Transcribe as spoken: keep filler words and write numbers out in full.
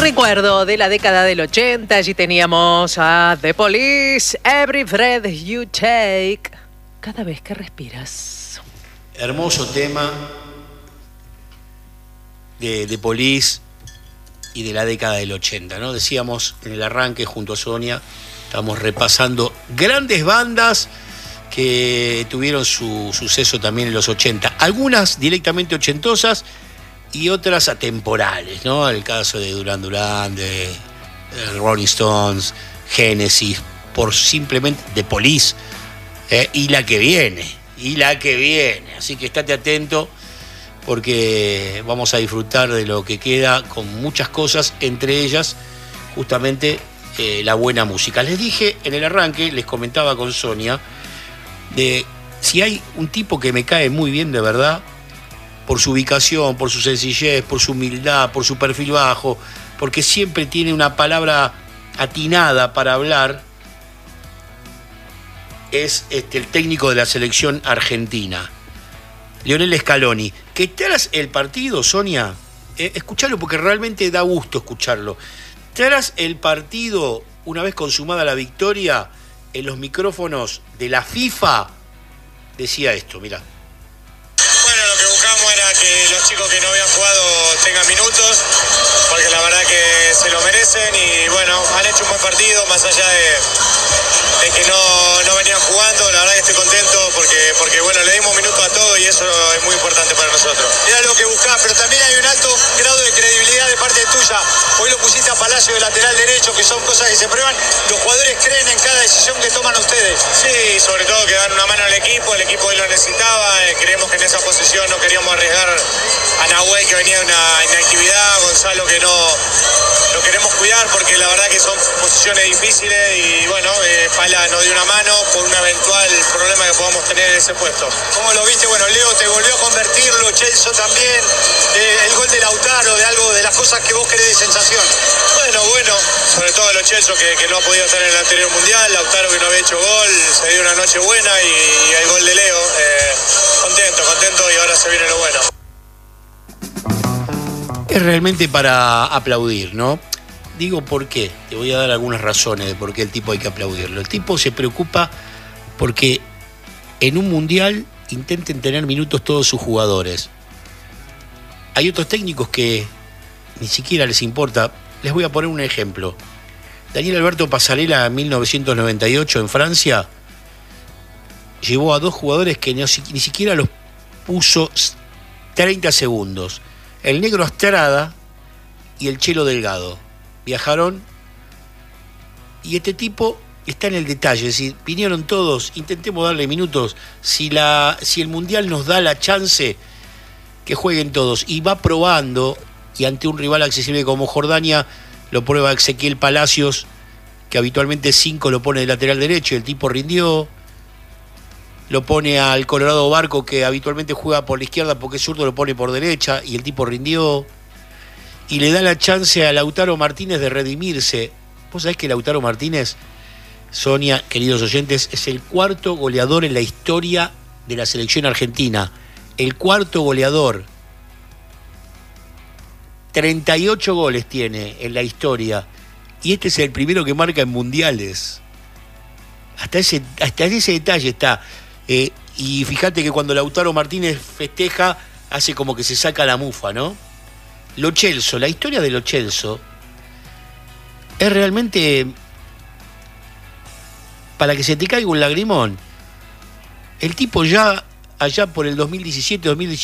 recuerdo de la década del ochenta. Allí teníamos a The Police, Every Breath You Take, cada vez que respiras. Hermoso tema de The Police y de la década del ochenta, ¿no? Decíamos en el arranque junto a Sonia, estamos repasando grandes bandas que tuvieron su suceso también en los ochenta. Algunas directamente ochentosas y otras atemporales, ¿no? El caso de Duran Duran, de, de Rolling Stones, Genesis, por simplemente The Police, eh, y la que viene, y la que viene. Así que estate atento porque vamos a disfrutar de lo que queda con muchas cosas, entre ellas justamente eh, la buena música. Les dije en el arranque, les comentaba con Sonia, de si hay un tipo que me cae muy bien de verdad, por su ubicación, por su sencillez, por su humildad, por su perfil bajo, porque siempre tiene una palabra atinada para hablar, es este, el técnico de la selección argentina, Lionel Scaloni. Que tras el partido, Sonia, eh, escucharlo porque realmente da gusto escucharlo. Tras el partido, una vez consumada la victoria, en los micrófonos de la FIFA, decía esto, mirá. Bueno, lo que buscamos era que los chicos que no habían jugado tengan minutos, porque la verdad que se lo merecen y bueno, han hecho un buen partido, más allá de, de que no, no venían jugando. La verdad que estoy contento porque, porque bueno, le dimos minutos a todos y eso es muy importante para nosotros. Era lo que buscaba, pero también hay un alto grado de credibilidad de parte tuya. Hoy lo pusiste a Palacio de lateral derecho, que son cosas que se prueban. Los jugadores creen en cada decisión que toman ustedes. Sí, sobre todo que dan una mano al equipo, el equipo hoy lo necesitaba, eh, creemos que en esa posición no queríamos arriesgar a Nahuel, que venía de una inactividad, Gonzalo, que no lo queremos cuidar porque la verdad que son posiciones difíciles y bueno, eh, Pala nos dio una mano por un eventual problema que podamos tener en ese puesto. ¿Cómo lo viste? Bueno, Leo te volvió a convertirlo, Chelso también, eh, el gol de Lautaro, de algo de las cosas que vos querés de sensación. Bueno, bueno, sobre todo los Chelso que, que no ha podido estar en el anterior mundial, Lautaro que no había hecho gol, se dio una noche buena y, y el gol de Leo, eh, contento, contento y ahora se viene lo bueno. Es realmente para aplaudir, ¿no? Digo por qué, te voy a dar algunas razones de por qué el tipo hay que aplaudirlo. El tipo se preocupa porque en un mundial intenten tener minutos todos sus jugadores. Hay otros técnicos que ni siquiera les importa. Les voy a poner un ejemplo. Daniel Alberto Pasarela en mil novecientos noventa y ocho en Francia llevó a dos jugadores que ni, ni siquiera los puso treinta segundos. El negro Estrada y el Chelo Delgado. Viajaron y este tipo está en el detalle. Es decir, vinieron todos, intentemos darle minutos. Si, la, si el Mundial nos da la chance, que jueguen todos. Y va probando, y ante un rival accesible como Jordania, lo prueba Ezequiel Palacios, que habitualmente cinco lo pone de lateral derecho, y el tipo rindió. Lo pone al Colorado Barco, que habitualmente juega por la izquierda porque es zurdo, lo pone por derecha, y el tipo rindió. Y le da la chance a Lautaro Martínez de redimirse. ¿Vos sabés que Lautaro Martínez, Sonia, queridos oyentes, es el cuarto goleador en la historia de la selección argentina? El cuarto goleador. treinta y ocho goles tiene en la historia. Y este es el primero que marca en mundiales. Hasta ese, hasta ese detalle está. Eh, y fíjate que cuando Lautaro Martínez festeja, hace como que se saca la mufa, ¿no? Lo Chelso, la historia de Lo Chelso es realmente para que se te caiga un lagrimón. El tipo ya allá por el dos mil diecisiete, dos mil dieciocho,